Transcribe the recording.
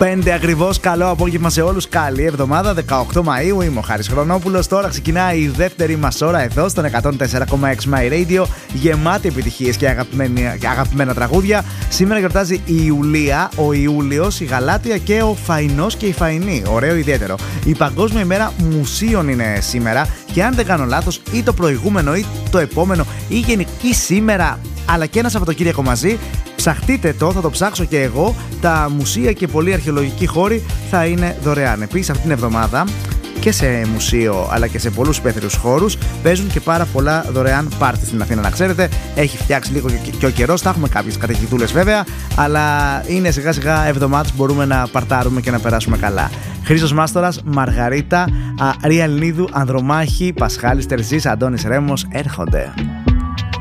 5 ακριβώς. Καλό απόγευμα σε όλους. Καλή εβδομάδα. 18 Μαΐου. Είμαι ο Χάρης Χρονόπουλος. Τώρα ξεκινάει η δεύτερη μας ώρα εδώ στον 104,6 My Radio. Γεμάτη επιτυχίες και αγαπημένα τραγούδια. Σήμερα γιορτάζει η Ιουλία, ο Ιούλιος, η Γαλάτια και ο Φαϊνός και η Φαϊνή. Ωραίο ιδιαίτερο. Η Παγκόσμια ημέρα μουσείων είναι σήμερα. Και αν δεν κάνω λάθος, ή το προηγούμενο ή το επόμενο ή γενική σήμερα, αλλά και ένα Σαββατοκύριακο μαζί. Ψαχτείτε το, θα το ψάξω και εγώ. Τα μουσεία και πολλοί αρχαιολογικοί χώροι θα είναι δωρεάν. Επίσης, αυτή την εβδομάδα και σε μουσείο αλλά και σε πολλούς υπαίθριους χώρους παίζουν και πάρα πολλά δωρεάν πάρτι στην Αθήνα. Να ξέρετε, έχει φτιάξει λίγο και ο καιρός. Θα έχουμε κάποιες καταιγιδούλες βέβαια, αλλά είναι σιγά σιγά εβδομάδες που μπορούμε να παρτάρουμε και να περάσουμε καλά. Χρήστος Μάστορας, Μαργαρίτα, Ρία Ελληνίδου, Ανδρομάχη, Πασχάλης Τερζής, Αντώνης Ρέμος έρχονται.